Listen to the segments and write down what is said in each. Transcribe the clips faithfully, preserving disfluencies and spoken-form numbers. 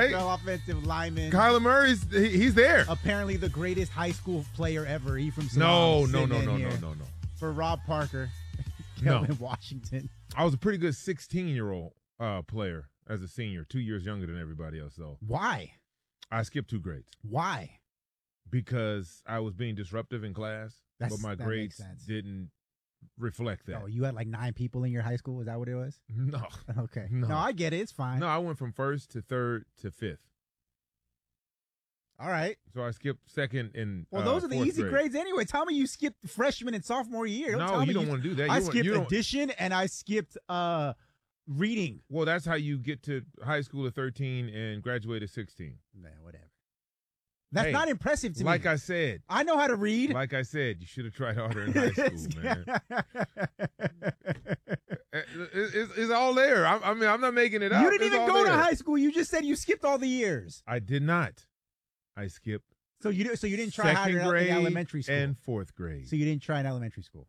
right? N F L offensive lineman. Kyler Murray's he, he's there. Apparently the greatest high school player ever. He from No, Salem, no, sitting no, in no, here no, no, no. For Rob Parker, No. Kelvin Washington. I was a pretty good sixteen-year-old uh, player as a senior, two years younger than everybody else, though. Why? I skipped two grades Why? because I was being disruptive in class, That's, but my that grades makes sense. didn't reflect that. Oh, you had like nine people in your high school? Is that what it was? No. Okay. No. No, I get it. It's fine. No, I went from first to third to fifth. All right. So I skipped second and Well, uh, those are the fourth easy grade. grades anyway. Tell me you skipped freshman and sophomore year. Don't No, tell me you don't want to do that. You I don't- skipped you don't- addition and I skipped uh, reading. Well, that's how you get to high school at thirteen and graduate at sixteen. Man, whatever. That's Hey, not impressive to Like me. I said, I know how to read. like I said, you should have tried harder in high school, man. It's, it's, it's all there. I, I mean, I'm not making it up. You didn't It's even all go to there. high school. You just said you skipped all the years. I did not. I skipped So you did, so you didn't try second harder in- grade in elementary school. and fourth grade. So you didn't try in elementary school.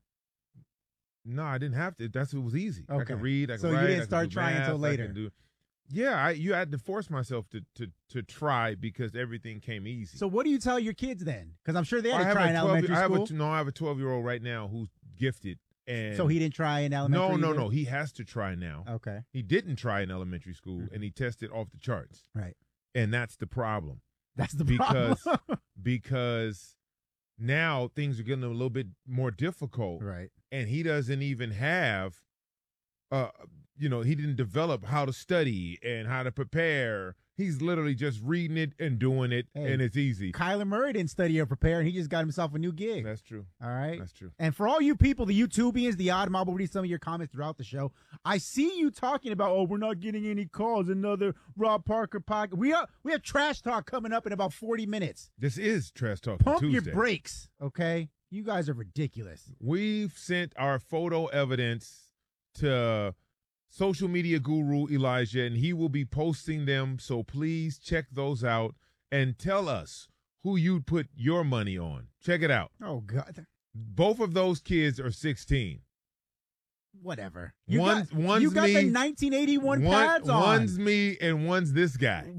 No, I didn't have to. That's what was easy. I Okay. could read. I could So you write, didn't I could start do trying math, until I later. could do- yeah, I, you had to force myself to, to to try because everything came easy. So what do you tell your kids then? Because I'm sure they I had to have try a in twelve elementary I have school. a, no, I have a twelve year old right now who's gifted, and So he didn't try in elementary. no, no, either? no. He has to try now. Okay. He didn't try in elementary school, Mhm. and he tested off the charts, Right. and that's the problem. That's the Because- problem. because now things are getting a little bit more difficult, right. and he doesn't even have, uh, you know, he didn't develop how to study and how to prepare. He's literally just reading it and doing it, Hey. and it's easy. Kyler Murray didn't study or prepare, and he just got himself a new gig. That's true. All right. That's true. And for all you people, the YouTubians, the odd mob, will read some of your comments throughout the show. I see you talking about, oh, we're not getting any calls. Another Rob Parker podcast. We are we have trash talk coming up in about forty minutes. This is Trash Talk for Pump your Tuesday. brakes, okay? You guys are ridiculous. We've sent our photo evidence to social media guru Elijah, and he will be posting them. So please check those out and tell us who you'd put your money on. Check it out. Oh God. Both of those kids are sixteen. Whatever. You One's- got, one's you got me, the nineteen eighty-one One- pads on. one's me and one's this guy.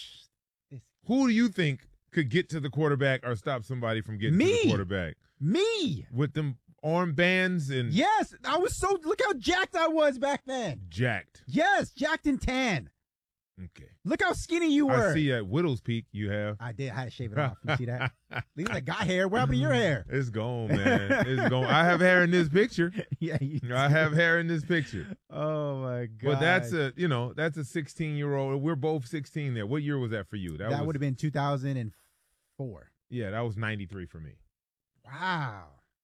Who do you think could get to the quarterback or stop somebody from getting to Me. the quarterback Me. with them armbands and Yes. I was so, look how jacked I was back then. jacked? Yes. Jacked and tan. Okay. Look how skinny you were. I see at Widow's Peak you have. I did. I had to shave it off. You see that? Leave I got hair. What happened to your hair? It's gone, man. It's gone. I have hair in this picture. Yeah. You I have hair in this picture. Oh my God. But that's a, you know, that's a sixteen year old. We're both sixteen there. What year was that for you? that was, would have been two thousand four. Yeah, that was ninety-three for me. Wow.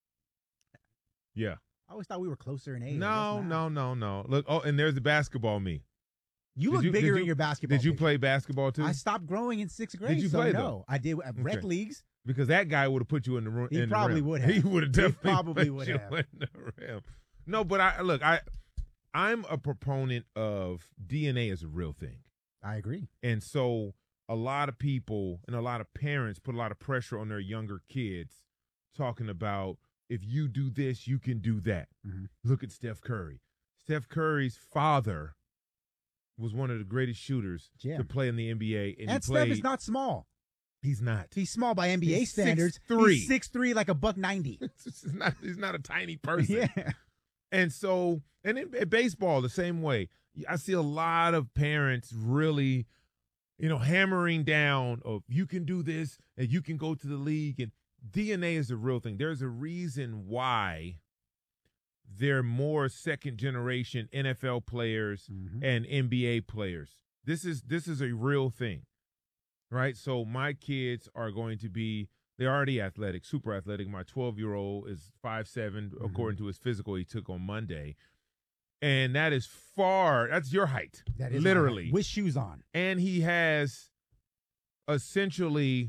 Yeah. I always thought we were closer in age. I No, guess no, not. no, no. Look, oh, and there's the basketball me. You Did look you- bigger did in you- your basketball. Did you picture. play basketball too? I stopped growing in sixth grade. you so play, no. though? I did at rec Okay. leagues. Because that guy would have put you in the room. He in the probably rim. would have. He would have He definitely probably put would you have. in the rim. No, but I look. I I'm a proponent of D N A as a real thing, I agree. and so a lot of people and a lot of parents put a lot of pressure on their younger kids, talking about if you do this, you can do that. Mhm. Look at Steph Curry. Steph Curry's father was one of the greatest shooters Yeah. to play in the N B A, and, And he Steph played. is not small. He's not. He's small by N B A He's standards. six three. He's six three, like a buck ninety. He's not. He's not a tiny person. Yeah. And so, and in, in baseball, the same way. I see a lot of parents really, you know, hammering down of you can do this and you can go to the league. And D N A is a real thing. There's a reason why there are more second generation N F L players Mhm. and N B A players. This is this is a real thing, right? So my kids are going to be. They're already athletic, super athletic. My twelve-year-old is five seven, Mm-hmm. according to his physical he took on Monday. And that is far, that's your height, That is literally. with shoes on. And he has essentially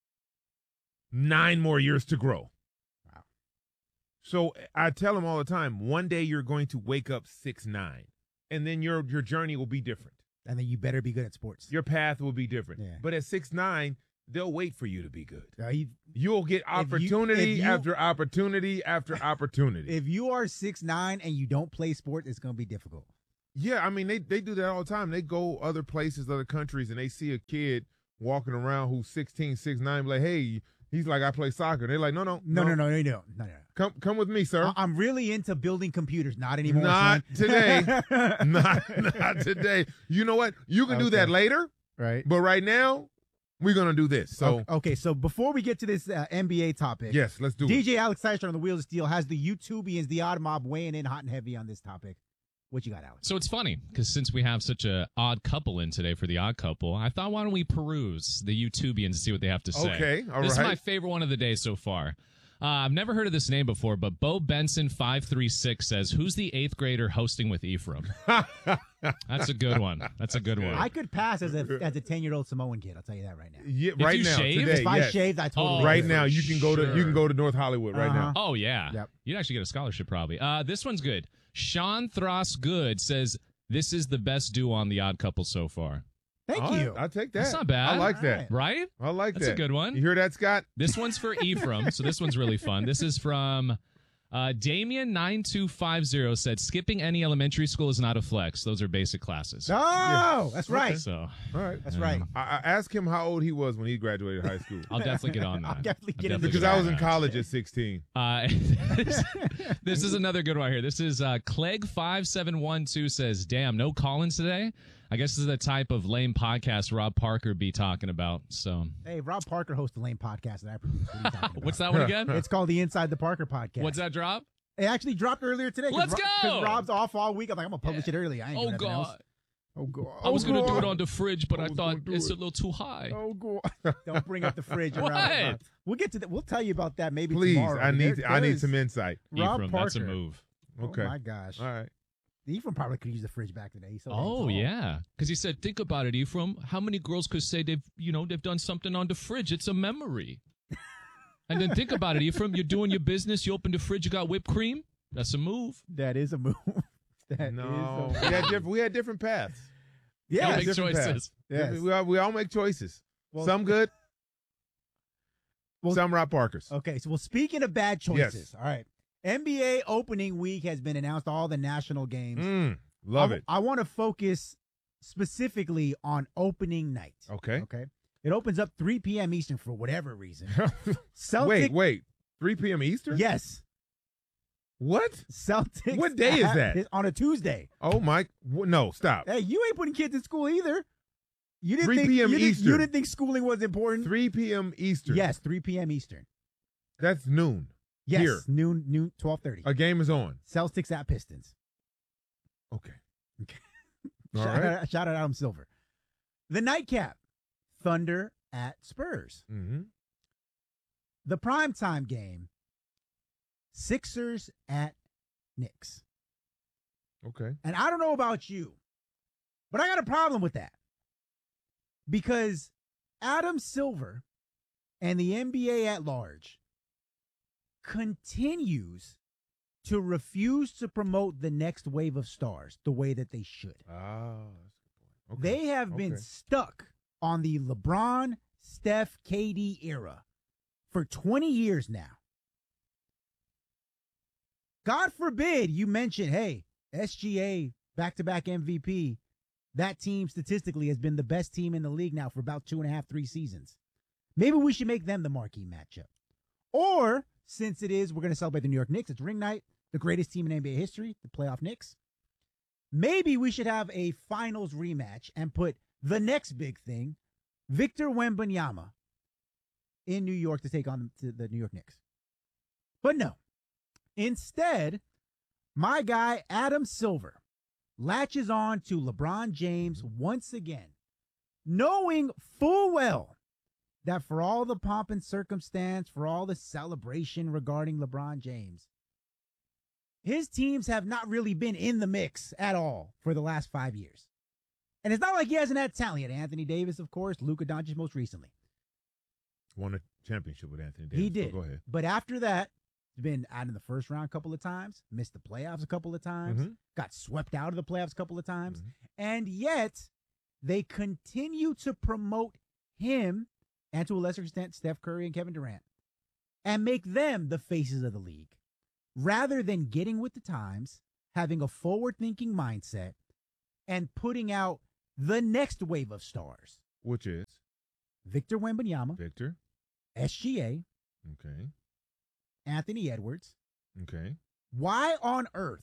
nine more years to grow. Wow. So I tell him all the time, one day you're going to wake up six nine, and then your your journey will be different. And then you better be good at sports. Your path will be different. Yeah. But at six nine, they'll wait for you to be good. Uh, you- You'll get you- opportunity if you- after opportunity after opportunity. if you are six nine and you don't play sports, it's going to be difficult. Yeah, I mean, they, they do that all the time. They go other places, other countries, and they see a kid walking around who's sixteen, six, nine, like, hey, he's like, I play soccer. They're like, no, no, No, no, no, no, no, no, no. Come come with me, sir. I- I'm really into building computers. Not anymore, Not son. today. not, not today. You know what? You can do Okay. that later, Right. but right now, we're going to do this. So, okay, okay, so before we get to this uh, N B A topic, yes, let's do D it. J Alex Syster on the Wheels of Steel has the YouTubians, the Odd Mob, weighing in hot and heavy on this topic. What you got, Alex? So it's funny because since we have such a odd couple in today for the odd couple, I thought why don't we peruse the YouTubians and see what they have to say. Okay, all this right. is my favorite one of the day so far. Uh, I've never heard of this name before, but Bo Benson five three six says, "Who's the eighth grader hosting with Ephraim?" That's a good one. That's a good one. I could pass as a as a ten year old Samoan kid. I'll tell you that right now. Yeah, If right you now, shaved? today, If I yes. shaved, I totally Oh, Right would. now, you can go to you Sure. can go to North Hollywood right now. Uh-huh. Oh yeah. Yep. You'd actually get a scholarship probably. Uh, this one's good. Sean Thross Good says, "This is the best duo on the Odd Couple so far." Thank All right, you. I'll take that. That's not bad. I like All that. right. Right? I like That's that. a good one. You hear that, Scott? This one's for Ephraim, so this one's really fun. This is from uh, Damien nine two five zero said, "Skipping any elementary school is not a flex. Those are basic classes." Oh, that's right. So All right. That's Yeah. right. I, I asked him how old he was when he graduated high school. I'll definitely get on that. I'll definitely get I'll into Because get I on was in that. college at sixteen. Uh, this, this is another good one here. This is uh, Clegg five seven one two says, "Damn, no Collins today." I guess this is the type of lame podcast Rob Parker be talking about. So, Hey, Rob Parker hosts a lame podcast that I produce. What are you talking about? what's that one again? It's called the Inside the Parker podcast. What's that drop? It actually dropped earlier today. 'cause Let's Ro- go! 'cause Rob's off all week. I'm like, I'm gonna publish it early. I ain't Oh doing nothing else. God, Oh god. I was Oh, gonna do God. it on the fridge, but I I, was thought gonna do it's it. a little too high. Oh god. Don't bring up the fridge. around What? the box. We'll get to that. We'll tell you about that maybe Please, tomorrow. I need There- I need there's- some insight. Rob Ephraim, Parker. that's a move. Okay. Oh my gosh. All right. Ephraim probably could use the fridge back today. So Oh yeah, because he said, "Think about it, Ephraim. How many girls could say they've, you know, they've done something on the fridge? It's a memory." And then think about it, Ephraim. You're doing your business. You open the fridge. You got whipped cream. That's a move. That is a move. That No, is we a had different we had different paths. You yeah. make different choices. paths. Yes. We all, we all make choices. Well- Some good. Well- some Rob Parkers. Okay, so well, speaking of bad choices, all right. N B A opening week has been announced. All the national games. Mm, love I, it. I want to focus specifically on opening night. Okay. Okay. It opens up three p.m. Eastern for whatever reason. Celtic. wait, wait. three p.m. Eastern? Yes. What? Celtics. What day is that? Is on a Tuesday. Oh my! w- No, stop. Hey, you ain't putting kids in school either. You didn't three think p.m. you didn't, Eastern. you didn't think schooling was important. three p.m. Eastern. Yes, three p.m. Eastern. That's noon. Yes, Here. noon, noon, twelve thirty. A game is on. Celtics at Pistons. Okay. All shout, right. out, shout out Adam Silver. The nightcap, Thunder at Spurs. Mm-hmm. The primetime game, Sixers at Knicks. Okay. And I don't know about you, but I got a problem with that. Because Adam Silver and the N B A at large continues to refuse to promote the next wave of stars the way that they should. Ah, that's a good point. Okay. They have been Okay. stuck on the LeBron, Steph, K D era for twenty years now. God forbid you mention, hey, S G A, back-to-back M V P. That team statistically has been the best team in the league now for about two and a half, three seasons. Maybe we should make them the marquee matchup. Or, since it is, we're going to celebrate the New York Knicks. It's ring night, the greatest team in N B A history, the playoff Knicks. Maybe we should have a finals rematch and put the next big thing, Victor Wembanyama, in New York to take on the, the New York Knicks. But no. Instead, my guy Adam Silver latches on to LeBron James once again, knowing full well that for all the pomp and circumstance, for all the celebration regarding LeBron James, his teams have not really been in the mix at all for the last five years. And it's not like he hasn't had talent yet. Anthony Davis, of course, Luka Doncic most recently. Won a championship with Anthony Davis. He so did. Go ahead. But after that, he's been out in the first round a couple of times, missed the playoffs a couple of times, Mhm. got swept out of the playoffs a couple of times. Mhm. And yet, they continue to promote him, and to a lesser extent, Steph Curry and Kevin Durant, and make them the faces of the league. Rather than getting with the times, having a forward-thinking mindset, and putting out the next wave of stars. Which is Victor Wembanyama, Victor. S G A, Okay. Anthony Edwards. Okay. Why on earth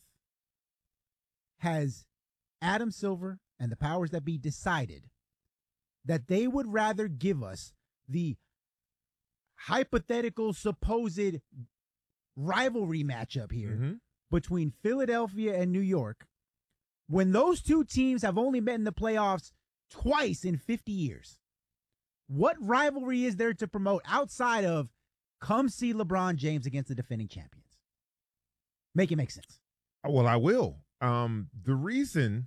has Adam Silver and the powers that be decided that they would rather give us the hypothetical supposed rivalry matchup here Mhm. between Philadelphia and New York when those two teams have only met in the playoffs twice in fifty years? What rivalry is there to promote outside of come see LeBron James against the defending champions? Make it make sense. Well, I will. Um, the reason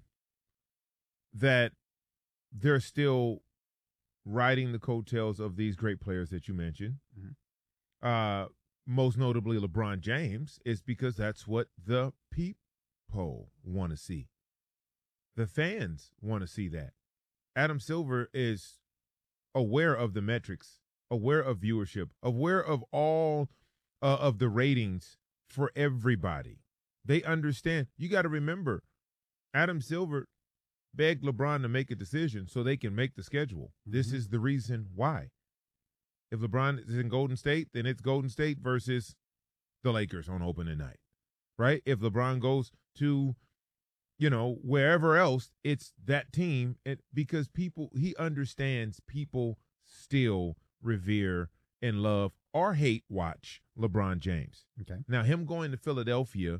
that they're still riding the coattails of these great players that you mentioned, Mhm. uh, most notably LeBron James, is because that's what the people want to see. The fans want to see that. Adam Silver is aware of the metrics, aware of viewership, aware of all uh, of the ratings for everybody. They understand. You got to remember, Adam Silver begged LeBron to make a decision so they can make the schedule. Mm-hmm. This is the reason why. If LeBron is in Golden State, then it's Golden State versus the Lakers on opening night, right? If LeBron goes to, you know, wherever else, it's that team. It, because people, he understands people still revere and love or hate watch LeBron James. Okay. Now, him going to Philadelphia,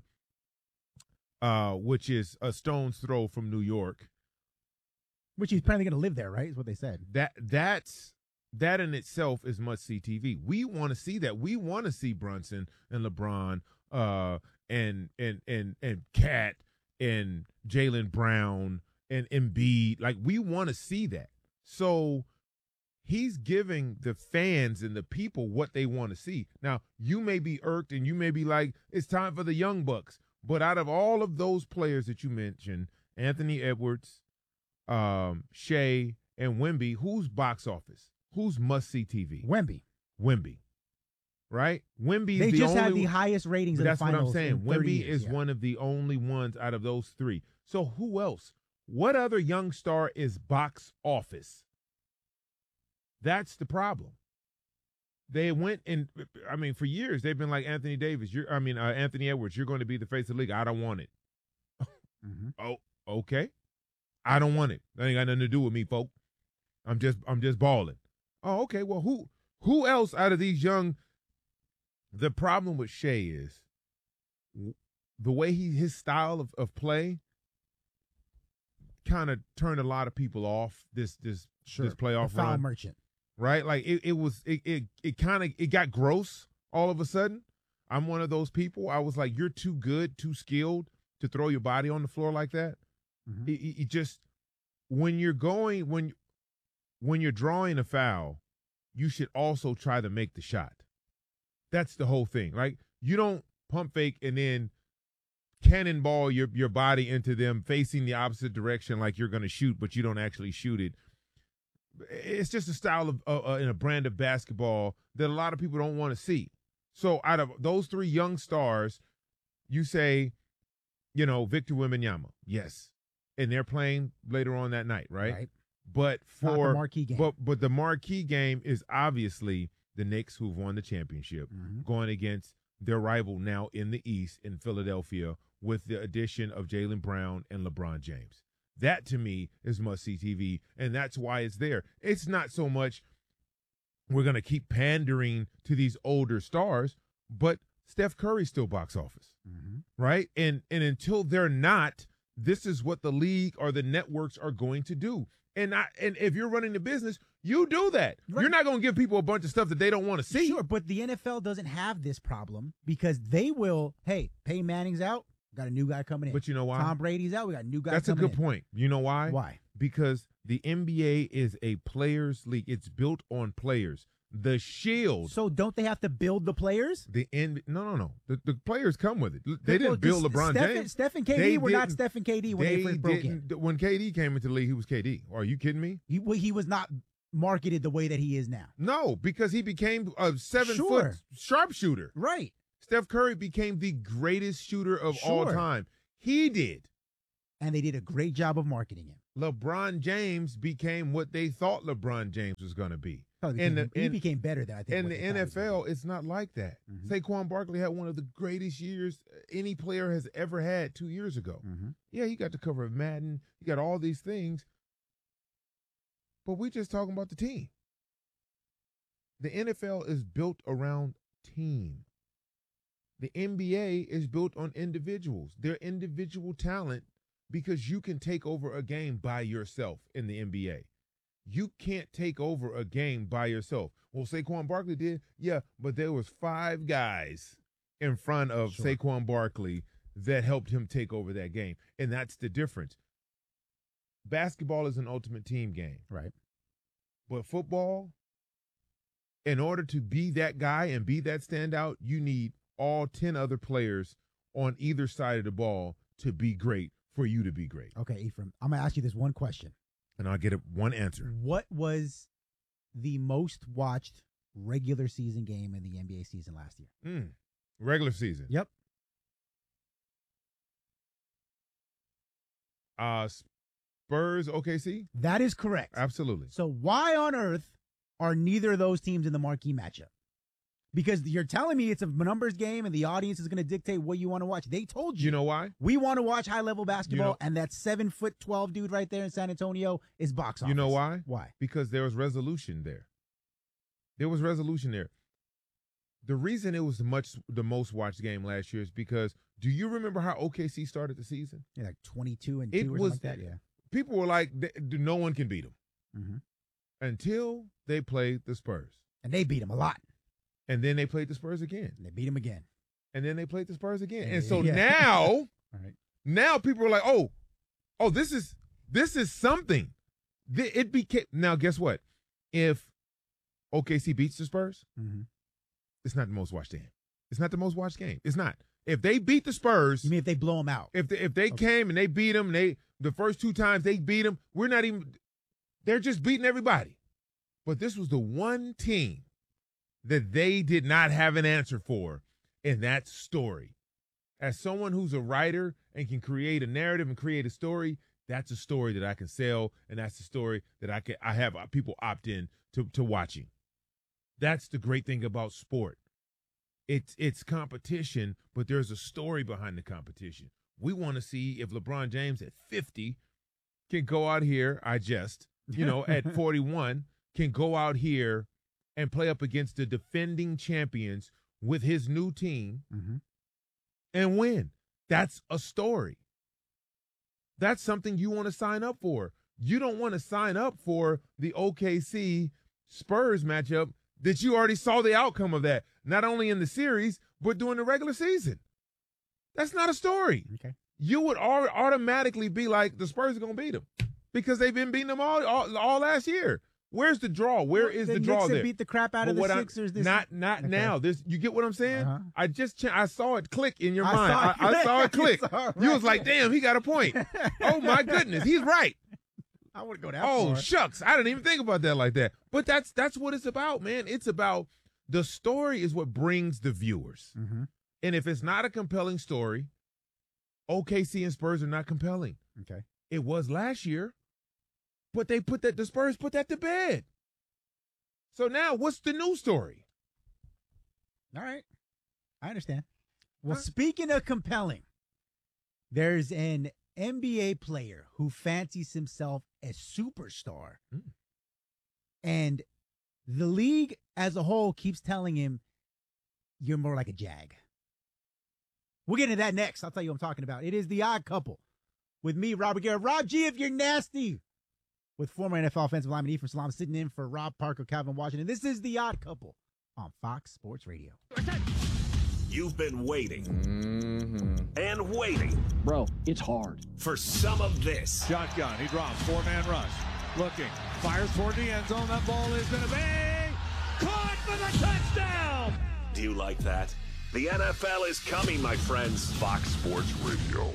uh, which is a stone's throw from New York, which he's probably going to live there, right? Is what they said. That that's that in itself is must-see T V. We want to see that. We want to see Brunson and LeBron, uh, and and and and Cat and Jaylen Brown and Embiid. Like, we want to see that. So he's giving the fans and the people what they want to see. Now, you may be irked and you may be like, it's time for the Young Bucks. But out of all of those players that you mentioned, Anthony Edwards, um, Shea, and Wemby, who's box office? Who's must-see T V? Wemby. Wemby. Right? Wemby. They the just only had the one, highest ratings of that's the what I'm finals saying. in thirty Wemby years, is yeah. one of the only ones out of those three. So who else? What other young star is box office? That's the problem. They went and, I mean, for years they've been like Anthony Davis. You're, I mean, uh, Anthony Edwards. You're going to be the face of the league. I don't want it. Mm-hmm. Oh, okay. I don't want it. That ain't got nothing to do with me, folk. I'm just, I'm just balling. Oh, okay. Well, who, who else out of these young? The problem with Shea is the way he, his style of, of play kind of turned a lot of people off this, this, Sure. this playoff the foul run. merchant. Right? Like it, it was, it, it, it kind of, it got gross all of a sudden. I'm one of those people. I was like, you're too good, too skilled to throw your body on the floor like that. Mm-hmm. It, it, it just, when you're going, when, when you're drawing a foul, you should also try to make the shot. That's the whole thing. Like, you don't pump fake and then cannonball your, your body into them facing the opposite direction like you're going to shoot, but you don't actually shoot it. It's just a style of uh, uh, in a brand of basketball that a lot of people don't want to see. So out of those three young stars, you say, you know, Victor Wembanyama, yes, and they're playing later on that night, right? Right. But Not for the marquee game. but but the marquee game is obviously the Knicks, who've won the championship, Mm-hmm. going against their rival now in the East in Philadelphia with the addition of Jaylen Brown and LeBron James. That, to me, is must-see T V, and that's why it's there. It's not so much we're going to keep pandering to these older stars, but Steph Curry's still box office, Mm-hmm. right? And and until they're not, this is what the league or the networks are going to do. And I, and if you're running the business, you do that. Right. You're not going to give people a bunch of stuff that they don't want to see. Sure, but the N F L doesn't have this problem because they will, hey, Peyton Manning's out, got a new guy coming in. But you know why? Tom Brady's out, we got a new guy That's a coming good in. point. You know why? Why? Because the N B A is a players' league. It's built on players. The Shield. So don't they have to build the players? The N. No, no, no. The, the players come with it. They Well, didn't build this- LeBron Steph, James. Steph and K D They were not didn't- Steph and K D when they, They first broke in. didn't. When K D came into the league, he was K D. Are you kidding me? He, well, he was not marketed the way that he is now. No, because he became a seven Sure. foot sharpshooter. Right. Steph Curry became the greatest shooter of all Sure. time. He did. and they did a great job of marketing him. LeBron James became what they thought LeBron James was going to be. Oh, he, And became, the- he and- became better than I think. In what the they thought he N was F gonna L, be. it's not like that. Mhm. Saquon Barkley had one of the greatest years any player has ever had two years ago. Mhm. Yeah, he got the cover of Madden. He got all these things. But we're just talking about the team. The N F L is built around team. The N B A is built on individuals. They're individual talent because you can take over a game by yourself in the N B A. You can't take over a game by yourself. Well, Saquon Barkley did, yeah, but there was five guys in front of Sure. Saquon Barkley that helped him take over that game, and that's the difference. Basketball is an ultimate team game, Right. but football, in order to be that guy and be that standout, you need all ten other players on either side of the ball to be great for you to be great. Okay, Ephraim, I'm going to ask you this one question. And I'll get it one answer. What was the most watched regular season game in the N B A season last year? Mm. Regular season. Yep. Uh, Spurs, O K C? That is correct. Absolutely. So why on earth are neither of those teams in the marquee matchup? Because you're telling me it's a numbers game and the audience is going to dictate what you want to watch. They told you. You know why? We want to watch high-level basketball, You know- and that seven foot twelve dude right there in San Antonio is box office. You know why? Why? Because there was resolution there. There was resolution there. The reason it was much the most watched game last year is because do you remember how O K C started the season? Yeah, like twenty-two and It two or was- something like that. Yeah. People were like, th- no one can beat them Mm-hmm. until they played the Spurs. And they beat him a lot. And then they played the Spurs again. And they beat him again. And then they played the Spurs again. Yeah, And so yeah. now, All right. now people are like, oh, oh, this is this is something. Th- It became now. Guess what? If O K C beats the Spurs, Mm-hmm. it's not the most watched game. It's not the most watched game. It's not. If they beat the Spurs, You mean if they blow him out? if they, if they Okay. came and they beat them, they the first two times they beat them, we're not even. They're just beating everybody. But this was the one team that they did not have an answer for in that story. As someone who's a writer and can create a narrative and create a story, that's a story that I can sell, and that's the story that I can I have people opt in to, to watching. That's the great thing about sport. It's it's competition, but there's a story behind the competition. We want to see if LeBron James at fifty can go out here, I just, you know, at forty-one, can go out here and play up against the defending champions with his new team Mm-hmm. and win. That's a story. That's something you want to sign up for. You don't want to sign up for the O K C Spurs matchup that you already saw the outcome of that, not only in the series, but during the regular season. That's not a story. Okay. You would au- automatically be like, the Spurs are going to beat them because they've been beating them all, all, all last year. Where's the draw? Where is the, draw Knicks have there? beat the crap out But of the what I'm- Sixers this not not Okay. now. This you get what I'm saying? Uh-huh. I just ch- I saw it click in your I mind. saw it I, I saw it click. click. You saw it, You was right. like, damn, he got a point. Oh my goodness, he's right. I would go down. Oh for it. shucks, I didn't even think about that like that. But that's that's what it's about, man. It's about the story is what brings the viewers. Mm-hmm. And if it's not a compelling story, O K C and Spurs are not compelling. Okay. It was last year, but they put that the Spurs put that to bed. So now, what's the new story? All right. I understand. Well, Huh? speaking of compelling, there's an N B A player who fancies himself a superstar. Mm. And the league as a whole keeps telling him, you're more like a jag. We'll get into that next. I'll tell you what I'm talking about. It is The Odd Couple with me, Robert Garrett. Rob G, if you're nasty. With former N F L offensive lineman Ephraim Salam sitting in for Rob Parker, Calvin Washington. This is The Odd Couple on Fox Sports Radio. You've been waiting Mm-hmm. and waiting Bro, it's hard. for some of this. Shotgun, he drops, four-man rush. Looking, fires toward the end zone. That ball is going to be caught for the touchdown! Do you like that? The N F L is coming, my friends. Fox Sports Radio.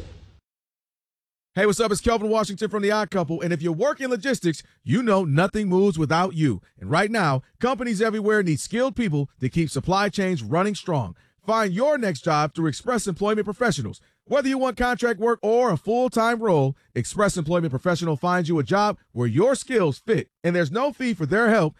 Hey, what's up? It's Kelvin Washington from The Odd Couple, and if you work in logistics, you know nothing moves without you. And right now, companies everywhere need skilled people to keep supply chains running strong. Find your next job through Express Employment Professionals. Whether you want contract work or a full-time role, Express Employment Professional finds you a job where your skills fit, and there's no fee for their help